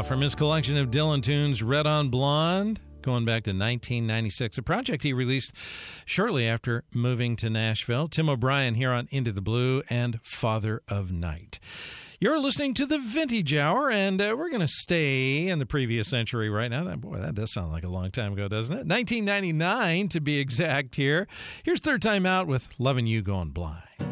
from his collection of Dylan tunes, Red on Blonde, going back to 1996, a project he released shortly after moving to Nashville. Tim O'Brien here on Into the Blue and Father of Night. You're listening to the Vintage Hour, and we're going to stay in the previous century right now. That does sound like a long time ago, doesn't it? 1999 to be exact here. Here's Third Time Out with Lovin' You Going Blind.